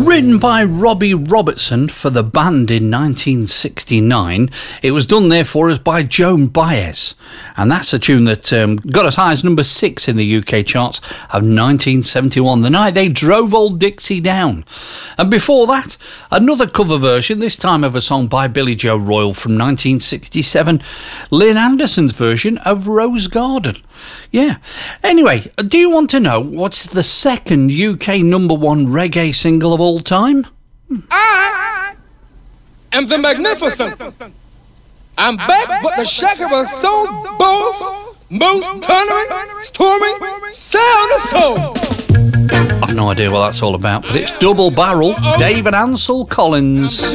Written by Robbie Robertson for the band in 1969, it was done therefore as by Joan Baez, and that's a tune that got as high as number 6 in the UK charts of 1971, the night they drove Old Dixie down. And before that, another cover version, this time of a song by Billy Joe Royal from 1967, Lynn Anderson's version of Rose Garden. Yeah. Anyway, do you want to know what's the second UK number 1 reggae single of all time? I am the Magnificent. I'm back with the Shakira Soul Boss, most thundering, storming, sound of soul. I've no idea what that's all about, but it's double barrel, Dave and Ansel Collins.